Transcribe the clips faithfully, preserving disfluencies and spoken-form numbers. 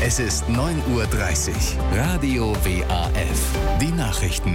Es ist neun Uhr dreißig. Radio W A F. Die Nachrichten.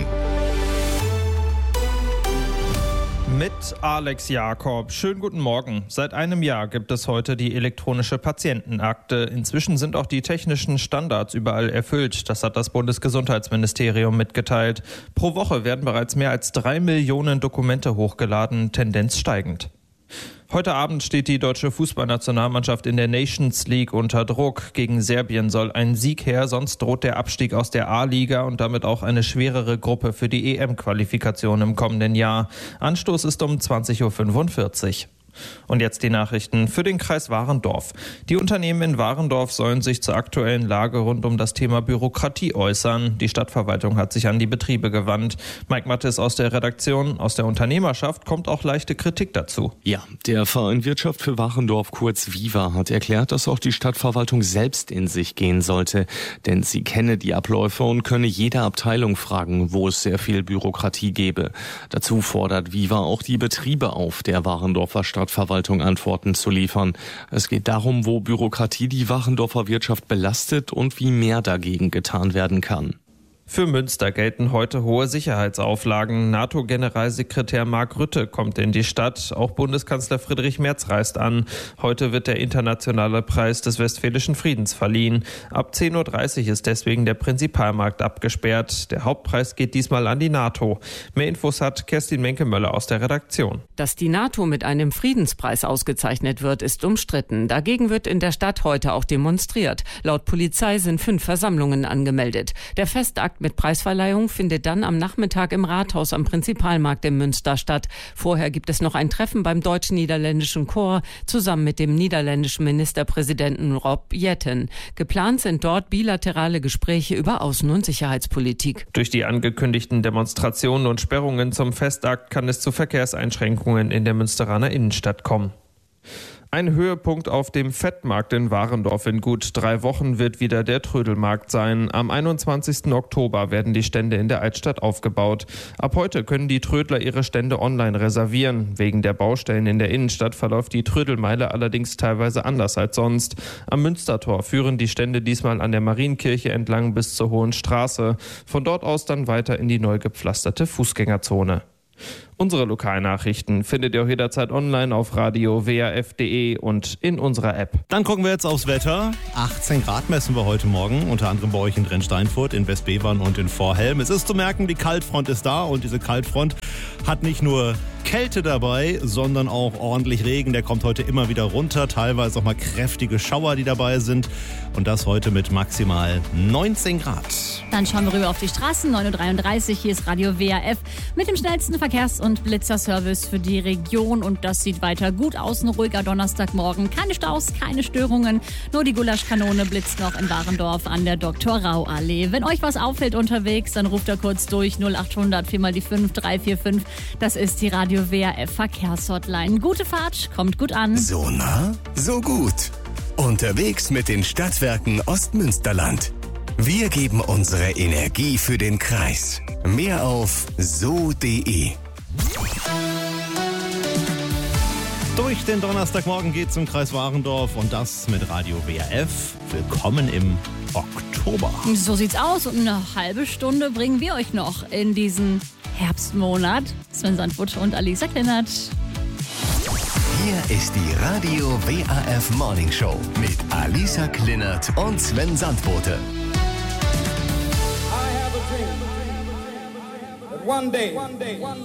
Mit Alex Jakob. Schönen guten Morgen. Seit einem Jahr gibt es heute die elektronische Patientenakte. Inzwischen sind auch die technischen Standards überall erfüllt. Das hat das Bundesgesundheitsministerium mitgeteilt. Pro Woche werden bereits mehr als drei Millionen Dokumente hochgeladen, Tendenz steigend. Heute Abend steht die deutsche Fußballnationalmannschaft in der Nations League unter Druck. Gegen Serbien soll ein Sieg her, sonst droht der Abstieg aus der A-Liga und damit auch eine schwerere Gruppe für die E M-Qualifikation im kommenden Jahr. Anstoß ist um zwanzig Uhr fünfundvierzig. Und jetzt die Nachrichten für den Kreis Warendorf. Die Unternehmen in Warendorf sollen sich zur aktuellen Lage rund um das Thema Bürokratie äußern. Die Stadtverwaltung hat sich an die Betriebe gewandt. Mike Mattes aus der Redaktion. Aus der Unternehmerschaft kommt auch leichte Kritik dazu. Ja, der Verein Wirtschaft für Warendorf, kurz Viva, hat erklärt, dass auch die Stadtverwaltung selbst in sich gehen sollte. Denn sie kenne die Abläufe und könne jede Abteilung fragen, wo es sehr viel Bürokratie gebe. Dazu fordert Viva auch die Betriebe auf, der Warendorfer Stadt Verwaltung Antworten zu liefern. Es geht darum, wo Bürokratie die Warendorfer Wirtschaft belastet und wie mehr dagegen getan werden kann. Für Münster gelten heute hohe Sicherheitsauflagen. NATO-Generalsekretär Mark Rutte kommt in die Stadt. Auch Bundeskanzler Friedrich Merz reist an. Heute wird der internationale Preis des Westfälischen Friedens verliehen. Ab zehn Uhr dreißig ist deswegen der Prinzipalmarkt abgesperrt. Der Hauptpreis geht diesmal an die NATO. Mehr Infos hat Kerstin Menke-Möller aus der Redaktion. Dass die NATO mit einem Friedenspreis ausgezeichnet wird, ist umstritten. Dagegen wird in der Stadt heute auch demonstriert. Laut Polizei sind fünf Versammlungen angemeldet. Der Festakt mit Preisverleihung findet dann am Nachmittag im Rathaus am Prinzipalmarkt in Münster statt. Vorher gibt es noch ein Treffen beim deutsch-niederländischen Chor zusammen mit dem niederländischen Ministerpräsidenten Rob Jetten. Geplant sind dort bilaterale Gespräche über Außen- und Sicherheitspolitik. Durch die angekündigten Demonstrationen und Sperrungen zum Festakt kann es zu Verkehrseinschränkungen in der Münsteraner Innenstadt kommen. Ein Höhepunkt auf dem Fettmarkt in Warendorf in gut drei Wochen wird wieder der Trödelmarkt sein. Am einundzwanzigsten Oktober werden die Stände in der Altstadt aufgebaut. Ab heute können die Trödler ihre Stände online reservieren. Wegen der Baustellen in der Innenstadt verläuft die Trödelmeile allerdings teilweise anders als sonst. Am Münstertor führen die Stände diesmal an der Marienkirche entlang bis zur Hohen Straße. Von dort aus dann weiter in die neu gepflasterte Fußgängerzone. Unsere Lokalnachrichten findet ihr auch jederzeit online auf radio w a f punkt d e und in unserer App. Dann gucken wir jetzt aufs Wetter. achtzehn Grad messen wir heute Morgen, unter anderem bei euch in Drensteinfurt, in Westbevern und in Vorhelm. Es ist zu merken, die Kaltfront ist da und diese Kaltfront hat nicht nur Kälte dabei, sondern auch ordentlich Regen. Der kommt heute immer wieder runter, teilweise auch mal kräftige Schauer, die dabei sind. Und das heute mit maximal neunzehn Grad. Dann schauen wir rüber auf die Straßen. neun Uhr dreiunddreißig, hier ist Radio W A F mit dem schnellsten Verkehrs- und Blitzerservice für die Region. Und das sieht weiter gut aus. Ein ruhiger Donnerstagmorgen. Keine Staus, keine Störungen. Nur die Gulaschkanone blitzt noch in Warendorf an der Doktor Rau Allee. Wenn euch was auffällt unterwegs, dann ruft er kurz durch null acht hundert vier mal die fünf drei vier fünf. Das ist die Radio W A F Verkehrshotline. Gute Fahrt, kommt gut an. So nah, so gut. Unterwegs mit den Stadtwerken Ostmünsterland. Wir geben unsere Energie für den Kreis. Mehr auf so punkt d e. Durch den Donnerstagmorgen geht's zum Kreis Warendorf und das mit Radio W A F. Willkommen im Oktober. So sieht's aus und eine halbe Stunde bringen wir euch noch in diesen Herbstmonat. Sven Sandwutsch und Alisa Kleinert. Hier ist die Radio W A F Morning Show mit Alisa Kleinert und Sven Sandbote. I have a dream that one day, one day, one day